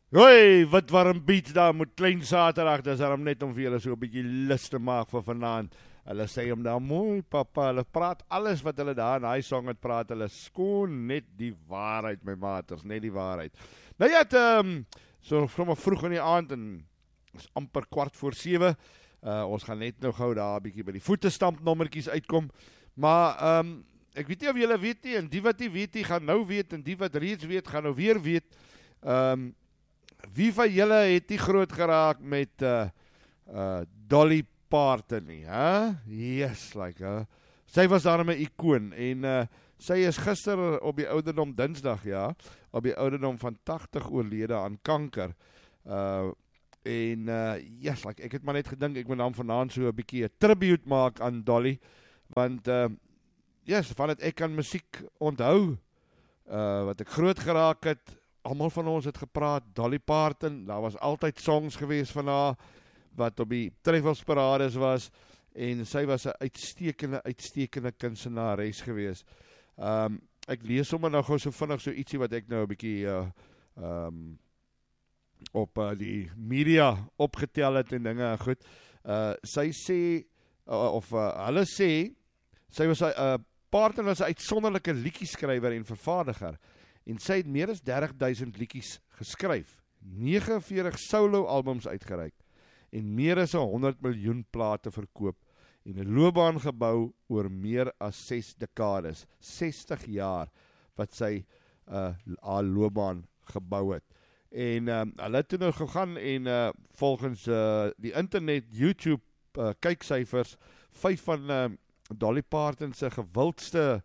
Hoi, wat warm beats daar met klein Saterdag, dis daarom net om vir julle so 'n bietjie lus te maak vir vanaand. Hulle sê hom daar mooi, papa, hulle praat alles wat hulle daar in daai song het praat, hulle skoon net die waarheid, my maters, net die waarheid. Nou ja, so sommer vroeg in die aand en is amper 6:15. Ons gaan net nou gou daar 'n bietjie by die voetestamp nommertjies uitkom. Maar ek weet nie of julle weet nie, en die wat nie weet nie, gaan nou weet, en die wat reeds weet, gaan nou weer weet. Wie van julle het nie groot geraak met Dolly Parton nie, hè? Yes, like, sy was daarom 'n ikoon, en sy is gister op die ouderdom Dinsdag, ja, op die ouderdom van 80 oorlede aan kanker. Yes, like, ek het maar net gedink, ek moet dan vanaand so 'n bietjie 'n tribute maak aan Dolly, want yes, van het ek aan musiek onthou, wat ek groot geraak het. Almal van ons het gepraat, Dolly Parton, daar was altyd songs gewees van haar, wat op die treffelsparades was, en sy was 'n uitstekende kunstenares gewees. Ek lees sommer nou gou so vinnig so ietsie wat ek nou 'n bietjie op die media opgetel het en dinge en goed. Sy sê, hulle sê, Parton was 'n uitsonderlike liedjieskrywer en vervaardiger, en sy het meer as 30,000 liedjies geskryf, 49 solo albums uitgereik, en meer as 100 miljoen plate verkoop, en 'n loopbaan gebou oor meer as 6 dekades, 60 jaar, wat sy haar loopbaan gebou het. En hulle het toe nou gegaan, en volgens die internet, YouTube kyksyfers, 5 van Dolly Parton se gewildste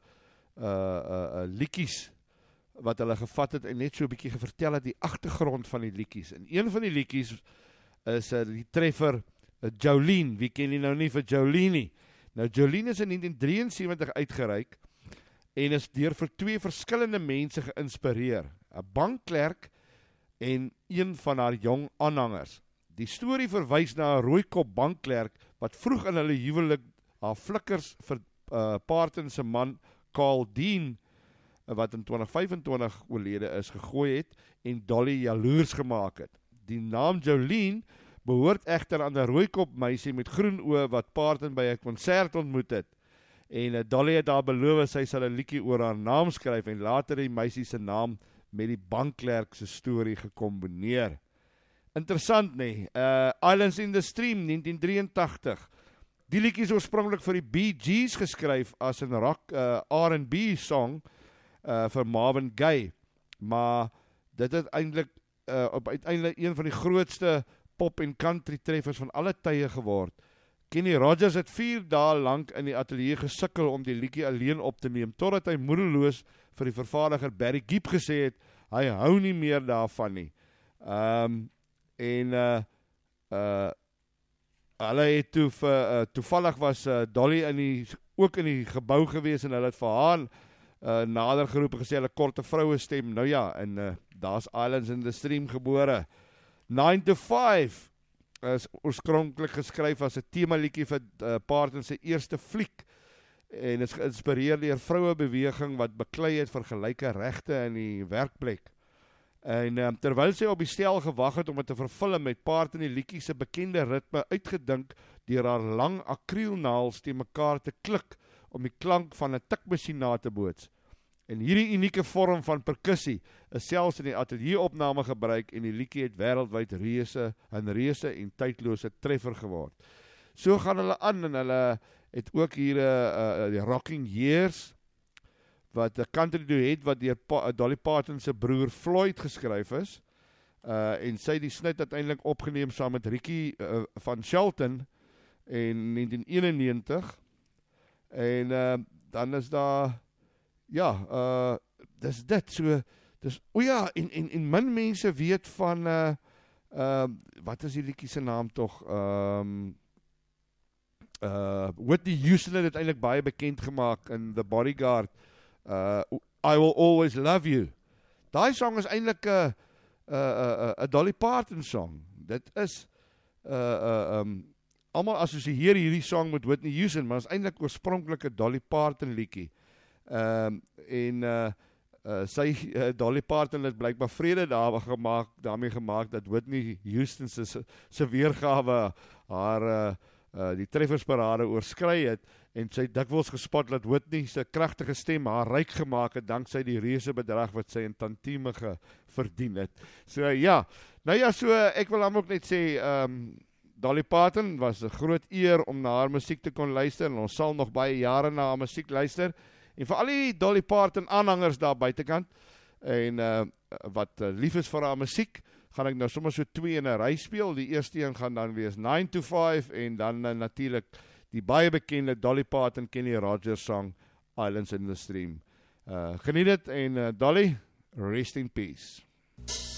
liedjies, wat hulle gevat het en net so 'n bietjie vertel het die agtergrond van die liedjies. En een van die liedjies is die treffer Jolene. Wie ken jy nou nie vir Jolene nie? Nou Jolene is in 1973 uitgereik en is deur vir 2 verskillende mense geïnspireer. 'n Bankklerk en een van haar jong aanhangers. Die storie verwys na 'n rooikop bankklerk wat vroeg in hulle huwelik haar flikkers vir Parton se man Carl Dean, wat in 2025 oorlede is, gegooi het en Dolly jaloers gemaak het. Die naam Jolene behoort egter aan 'n rooikop meisie met groen oë wat Parton by 'n konsert ontmoet het. En Dolly het haar beloof sy sal 'n liedjie oor haar naam skryf en later die meisie se naam met die bankklerk se storie gekombineer. Interessant, nee. Islands in the Stream, 1983. Die liedjie is oorspronklik vir die Bee Gees geskryf as 'n rock R&B song vir Marvin Gaye, maar dit het uiteindelik een van die grootste pop en country treffers van alle tye geword. Kenny Rogers het 4 dae lank in die ateljee gesukkel om die liedjie alleen op te neem, totdat hy moedeloos vir die vervaardiger Barry Gibb gesê het, hy hou nie meer daarvan nie. Hulle het toevallig was Dolly ook in die gebou gewees, en hulle het vir haar nader geroep en gesê, hulle korte vroue stem, nou ja, en daar's Islands in the Stream gebore. 9 to 5 is oorspronklik geskryf as 'n temaliedjie vir Parton se eerste fliek, en is geïnspireer deur vrouebeweging wat beklei het vir gelyke regte in die werkplek. En terwyl sy op die stel gewag het om dit te vervul, het Parton die liedjie se bekende ritme uitgedink deur haar lang akrielnaels te mekaar te klik om die klank van 'n tikmasjien na te boots. En hierdie unieke vorm van perkussie is selfs in die ateljeeopname gebruik, en die liedjie het wêreldwyd 'n reuse en tydlose treffer geword. So gaan hulle aan, en hulle het ook hier die Rocking Years, wat 'n country duet wat deur Dolly Parton se broer Floyd geskryf is, en sy die snit uiteindelik opgeneem saam met Ricky van Shelton in 1991, en dan is daar, ja, dis dit, so, dis, en min mense weet van, wat is die liedjie se naam tog, Whitney Houston het uiteindelik baie bekend gemaak in The Bodyguard, I Will Always Love You. Daai song is eintlik 'n Dolly Parton song. Dit is almal assosieer hierdie song met Whitney Houston, maar is eintlik oorspronklik 'n Dolly Parton liedjie. Dolly Parton het blykbaar vrede daarmee gemaak dat Whitney Houston se weergawe haar die treffersparade oorskry het, en sy het dikwels gespot dat Whitney se kragtige stem haar ryk gemaak het, danksy die reuse bedrag wat sy in tantieme verdien het. So ja, nou ja, so ek wil hom ook net sê, Dolly Parton was 'n groot eer om na haar musiek te kon luister, en ons sal nog baie jare na haar musiek luister, en vir al die Dolly Parton aanhangers daar buitekant, en wat lief is vir haar musiek, gaan ek nou sommer so 2 in 'n ry speel. Die eerste een gaan dan wees 9 to 5, en dan natuurlik die baie bekende Dolly Parton, Kenny Rogers song, Islands in the Stream. Geniet dit, en Dolly, rest in peace.